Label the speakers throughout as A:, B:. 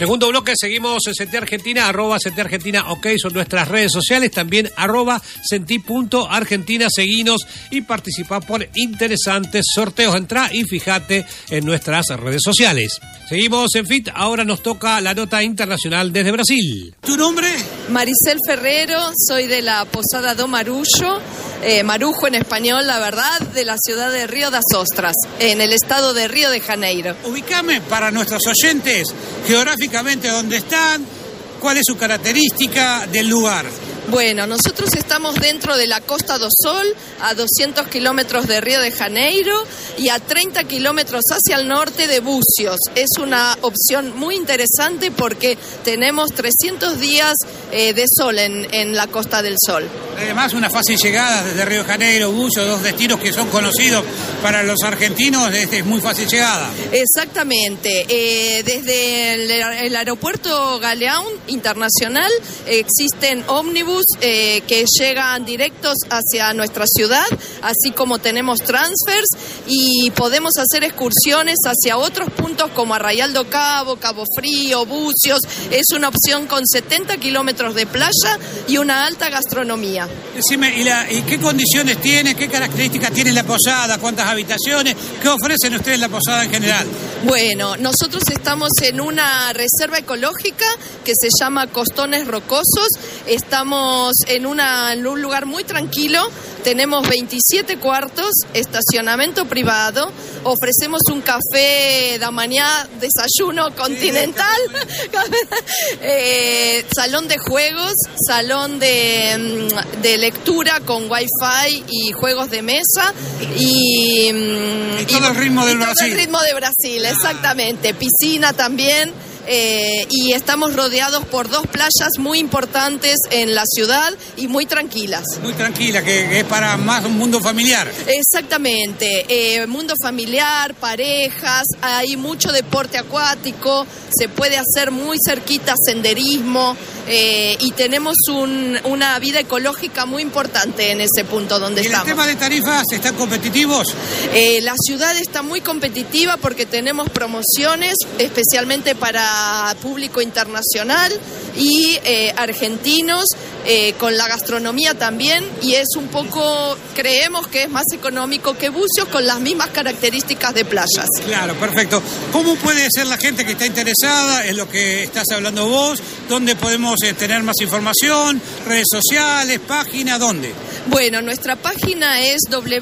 A: Segundo bloque, seguimos en Sentí Argentina, @SentiArgentina, ok, son nuestras redes sociales, también @sentí.argentina, seguinos y participá por interesantes sorteos. Entrá y fíjate en nuestras redes sociales. Seguimos en FIT, ahora nos toca la nota internacional desde Brasil.
B: ¿Tu nombre?
C: Maricel Ferrero, soy de la Posada do Marujo, Marujo en español, la verdad, de la ciudad de Río das Ostras, en el estado de Río de Janeiro.
B: Ubicame para nuestros oyentes geográficamente dónde están, cuál es su característica del lugar.
C: Bueno, nosotros estamos dentro de la Costa do Sol, a 200 kilómetros de Río de Janeiro y a 30 kilómetros hacia el norte de Búzios. Es una opción muy interesante porque tenemos 300 días de sol en la Costa del Sol.
B: Además, una fácil llegada desde Río de Janeiro, Búzios, dos destinos que son conocidos para los argentinos, es muy fácil llegada.
C: Exactamente. Desde el aeropuerto Galeão Internacional existen ómnibus que llegan directos hacia nuestra ciudad, así como tenemos transfers y podemos hacer excursiones hacia otros puntos como Arraial do Cabo, Cabo Frío, Búzios. Es una opción con 70 kilómetros de playa y una alta gastronomía.
B: Decime, ¿y qué condiciones tiene, qué características tiene la posada, cuántas habitaciones, qué ofrecen ustedes la posada en general?
C: Bueno, nosotros estamos en una reserva ecológica que se llama Costones Rocosos. Estamos en un lugar muy tranquilo. Tenemos 27 cuartos, estacionamiento privado, ofrecemos un café da mañana, desayuno continental, salón de juegos, salón de lectura con wifi y juegos de mesa y
B: todo el ritmo del Brasil.
C: Todo el ritmo de Brasil, exactamente. Piscina también. Y estamos rodeados por dos playas muy importantes en la ciudad y muy tranquilas.
B: Muy tranquila, que es para más un mundo familiar.
C: Exactamente, mundo familiar, parejas, hay mucho deporte acuático, se puede hacer muy cerquita senderismo y tenemos una vida ecológica muy importante en ese punto donde estamos.
B: ¿Y el tema de tarifas están competitivos?
C: La ciudad está muy competitiva porque tenemos promociones especialmente para público internacional y argentinos, con la gastronomía también, y es un poco, creemos que es más económico que Búzios con las mismas características de playas.
B: Claro, perfecto. ¿Cómo puede ser la gente que está interesada en lo que estás hablando vos? ¿Dónde podemos tener más información? ¿Redes sociales? ¿Página? ¿Dónde?
C: Bueno, nuestra página es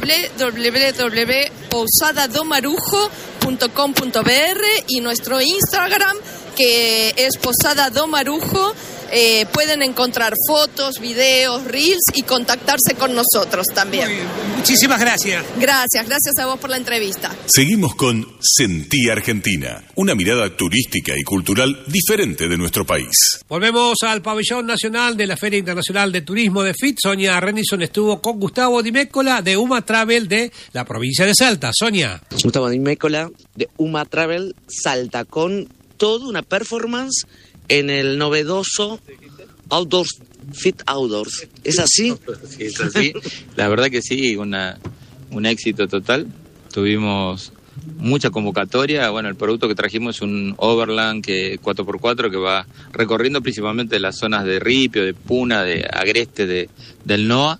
C: www.posadadomarujo.com.br y nuestro Instagram, que es Posada do Marujo. Pueden encontrar fotos, videos, reels y contactarse con nosotros también.
B: Muy bien. Muchísimas gracias.
C: Gracias a vos por la entrevista.
D: Seguimos con Sentí Argentina, una mirada turística y cultural diferente de nuestro país.
A: Volvemos al pabellón nacional de la Feria Internacional de Turismo de FIT. Sonia Renison estuvo con Gustavo Di Mécola de UMA Travel de la provincia de Salta. Sonia.
E: Gustavo Di Mécola de UMA Travel Salta, con toda una performance en el novedoso Outdoors, Fit Outdoors. ¿Es así?
F: Sí, es así. La verdad que sí, un éxito total. Tuvimos mucha convocatoria. Bueno, el producto que trajimos es un Overland 4x4 que va recorriendo principalmente las zonas de Ripio, de Puna, de Agreste, del NOA,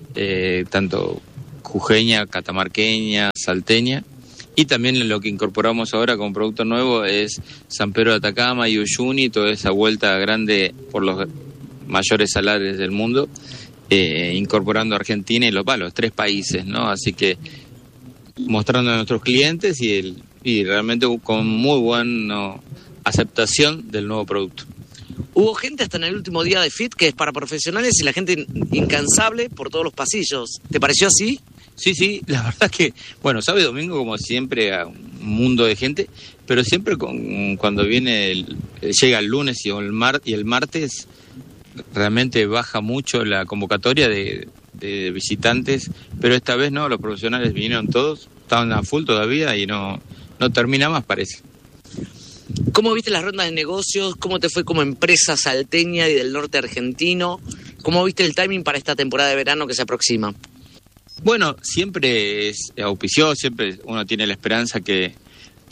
F: tanto jujeña, catamarqueña, salteña. Y también lo que incorporamos ahora como producto nuevo es San Pedro de Atacama y Uyuni, toda esa vuelta grande por los mayores salares del mundo, incorporando Argentina y los 3 países, ¿no? Así que mostrando a nuestros clientes y realmente con muy buena aceptación del nuevo producto.
E: Hubo gente hasta en el último día de FIT que es para profesionales y la gente incansable por todos los pasillos. ¿Te pareció así?
F: Sí, la verdad que, bueno, sábado y domingo como siempre a un mundo de gente, pero siempre cuando llega el lunes y el martes realmente baja mucho la convocatoria de visitantes, pero esta vez no, los profesionales vinieron todos, estaban a full todavía y no termina más, parece.
E: ¿Cómo viste las rondas de negocios? ¿Cómo te fue como empresa salteña y del norte argentino? ¿Cómo viste el timing para esta temporada de verano que se aproxima?
F: Bueno, siempre es auspicioso, siempre uno tiene la esperanza que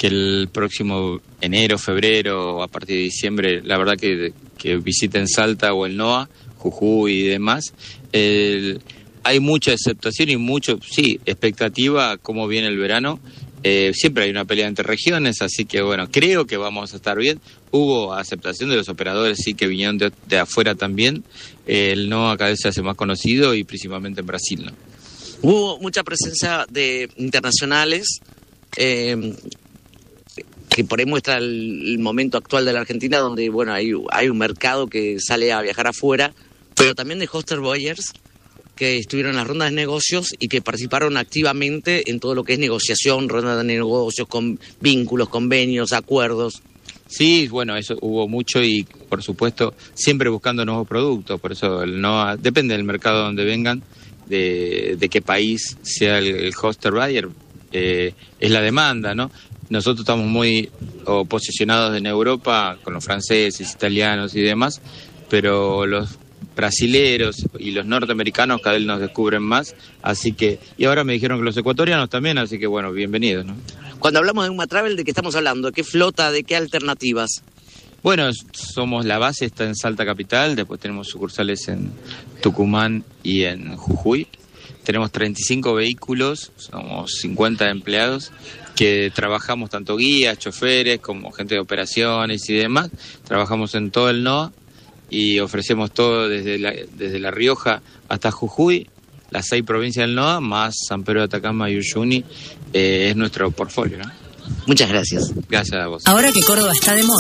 F: que el próximo enero, febrero o a partir de diciembre, la verdad que visiten Salta o el NOA, Jujuy y demás. Hay mucha aceptación y expectativa cómo viene el verano. Siempre hay una pelea entre regiones, así que bueno, creo que vamos a estar bien. Hubo aceptación de los operadores, sí, que vinieron de afuera también. El NOA cada vez se hace más conocido y principalmente en Brasil, ¿no?
E: Hubo mucha presencia de internacionales, que por ahí muestra el momento actual de la Argentina, donde bueno hay un mercado que sale a viajar afuera, pero también de hoster buyers que estuvieron en las rondas de negocios y que participaron activamente en todo lo que es negociación, rondas de negocios, con vínculos, convenios, acuerdos.
F: Sí, bueno, eso hubo mucho y por supuesto siempre buscando nuevos productos, por eso no depende del mercado donde vengan, de qué país sea el hoster buyer, es la demanda, ¿no? Nosotros estamos muy posicionados en Europa con los franceses, italianos y demás, pero los brasileros y los norteamericanos cada vez nos descubren más, así que, y ahora me dijeron que los ecuatorianos también, así que bueno, bienvenidos, ¿no?
E: Cuando hablamos de Uma Travel, ¿de qué estamos hablando? ¿De qué flota? ¿De qué alternativas?
F: Bueno, somos la base, está en Salta Capital, después tenemos sucursales en Tucumán y en Jujuy. Tenemos 35 vehículos, somos 50 empleados que trabajamos tanto guías, choferes, como gente de operaciones y demás. Trabajamos en todo el NOA y ofrecemos todo desde La Rioja hasta Jujuy, las 6 provincias del NOA, más San Pedro de Atacama y Uyuni, es nuestro portfolio, ¿no?
E: Muchas gracias.
F: Gracias a vos.
G: Ahora que Córdoba está de moda.